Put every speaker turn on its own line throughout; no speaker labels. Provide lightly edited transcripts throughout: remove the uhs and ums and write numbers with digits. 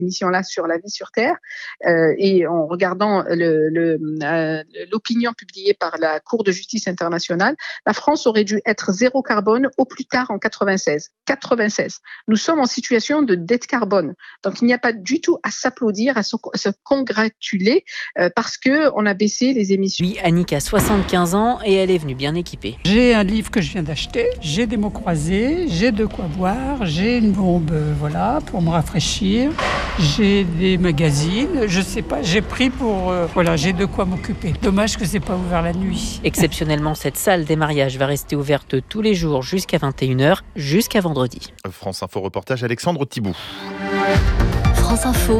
mission-là sur la vie sur Terre, et en regardant l'opinion publiée par la Cour de justice internationale, la France aurait dû être zéro carbone au plus tard en 96. Nous sommes en situation de dette carbone. Donc il n'y a pas du tout à s'applaudir, à se congratuler parce qu'on a baissé les émissions.
Oui, Annick a 75 ans et elle est venue bien équipée.
J'ai un livre que je viens d'acheter, j'ai des mots croisés, j'ai de quoi boire, j'ai une bombe pour me rafraîchir, j'ai des magazines, je sais pas, j'ai pris j'ai de quoi m'occuper. Dommage que c'est pas ouvert la nuit.
Exceptionnellement, cette salle des mariages va rester ouverte tous les jours jusqu'à 21h, jusqu'à vendredi.
France Info reportage Alexandre Thibault.
France Info,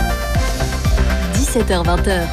17h-20h.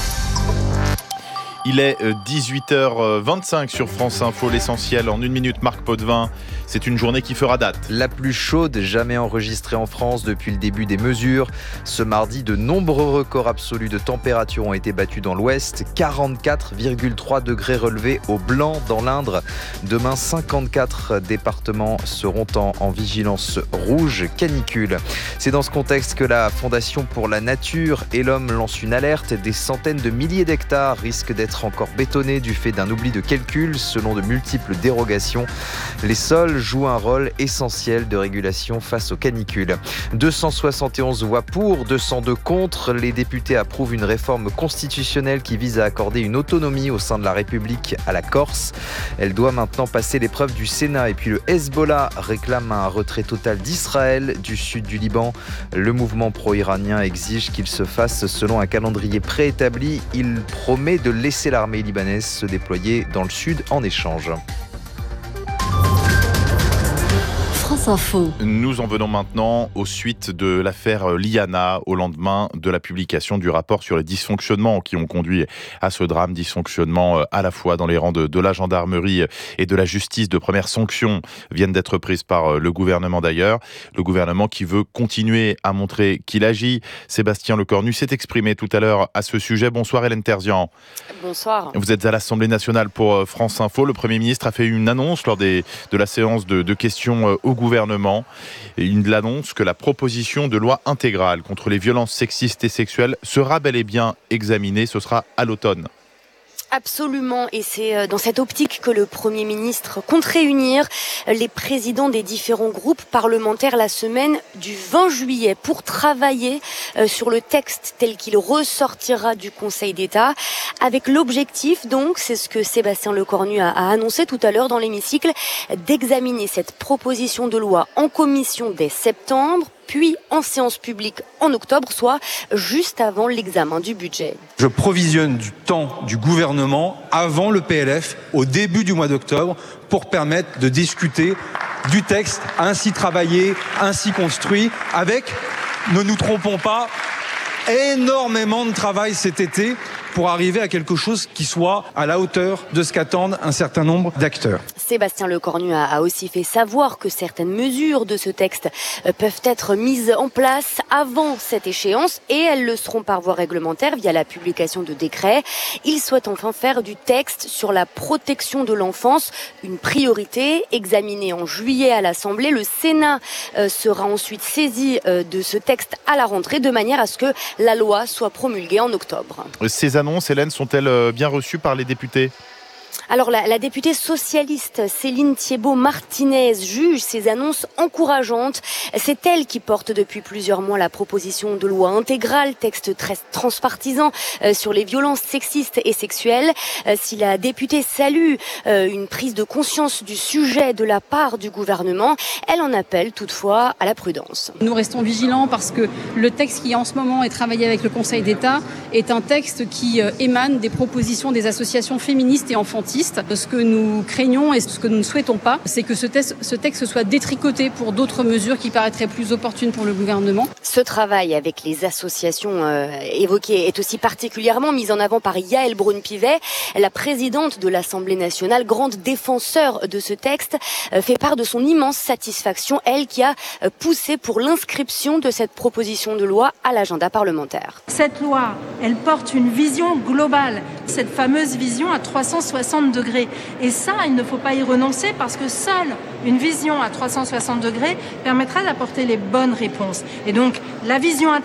Il est 18h25 sur France Info, l'essentiel en 1 minute, Marc Potvin. C'est une journée qui fera date.
La plus chaude jamais enregistrée en France depuis le début des mesures. Ce mardi, de nombreux records absolus de température ont été battus dans l'Ouest. 44,3 degrés relevés au Blanc dans l'Indre. Demain, 54 départements seront en vigilance rouge canicule. C'est dans ce contexte que la Fondation pour la Nature et l'Homme lance une alerte. Des centaines de milliers d'hectares risquent d'être encore bétonnés du fait d'un oubli de calcul selon de multiples dérogations. Les sols jouent un rôle essentiel de régulation face aux canicules. 271 voix pour, 202 contre. Les députés approuvent une réforme constitutionnelle qui vise à accorder une autonomie au sein de la République à la Corse. Elle doit maintenant passer l'épreuve du Sénat. Et puis le Hezbollah réclame un retrait total d'Israël du sud du Liban. Le mouvement pro-iranien exige qu'il se fasse selon un calendrier préétabli. Il promet de laisser l'armée libanaise se déployer dans le sud en échange.
France Info.
Nous en venons maintenant aux suites de l'affaire Liana, au lendemain de la publication du rapport sur les dysfonctionnements qui ont conduit à ce drame. Dysfonctionnements à la fois dans les rangs de la gendarmerie et de la justice. De premières sanctions viennent d'être prises par le gouvernement d'ailleurs. Le gouvernement qui veut continuer à montrer qu'il agit. Sébastien Lecornu s'est exprimé tout à l'heure à ce sujet. Bonsoir Hélène Terzian.
Bonsoir.
Vous êtes à l'Assemblée nationale pour France Info. Le Premier ministre a fait une annonce lors de la séance de questions au gouvernement. Il annonce que la proposition de loi intégrale contre les violences sexistes et sexuelles sera bel et bien examinée. Ce sera à l'automne.
Absolument, et c'est dans cette optique que le Premier ministre compte réunir les présidents des différents groupes parlementaires la semaine du 20 juillet pour travailler sur le texte tel qu'il ressortira du Conseil d'État, avec l'objectif donc, c'est ce que Sébastien Lecornu a annoncé tout à l'heure dans l'hémicycle, d'examiner cette proposition de loi en commission dès septembre, puis en séance publique en octobre, soit juste avant l'examen du budget.
Je provisionne du temps du gouvernement avant le PLF, au début du mois d'octobre, pour permettre de discuter du texte ainsi travaillé, ainsi construit, avec, ne nous trompons pas, énormément de travail cet été pour arriver à quelque chose qui soit à la hauteur de ce qu'attendent un certain nombre d'acteurs.
Sébastien Lecornu a aussi fait savoir que certaines mesures de ce texte peuvent être mises en place avant cette échéance et elles le seront par voie réglementaire via la publication de décrets. Il souhaite enfin faire du texte sur la protection de l'enfance une priorité. Examiné en juillet à l'Assemblée, le Sénat sera ensuite saisi de ce texte à la rentrée de manière à ce que la loi soit promulguée en octobre.
Ces annonces, Hélène, sont-elles bien reçues par les députés ?
Alors la députée socialiste Céline Thiébaut-Martinez juge ces annonces encourageantes. C'est elle qui porte depuis plusieurs mois la proposition de loi intégrale, texte très transpartisan sur les violences sexistes et sexuelles. Si la députée salue une prise de conscience du sujet de la part du gouvernement, elle en appelle toutefois à la prudence.
Nous restons vigilants parce que le texte qui en ce moment est travaillé avec le Conseil d'État est un texte qui émane des propositions des associations féministes et enfantistes. Ce que nous craignons et ce que nous ne souhaitons pas, c'est que ce texte soit détricoté pour d'autres mesures qui paraîtraient plus opportunes pour le gouvernement.
Ce travail avec les associations évoquées est aussi particulièrement mis en avant par Yaël Braun-Pivet, la présidente de l'Assemblée nationale, grande défenseur de ce texte, fait part de son immense satisfaction, elle qui a poussé pour l'inscription de cette proposition de loi à l'agenda parlementaire.
Cette loi, elle porte une vision globale, cette fameuse vision à 360 degrés. Et ça, il ne faut pas y renoncer parce que seule une vision à 360 degrés permettra d'apporter les bonnes réponses. Et donc, la vision intégrale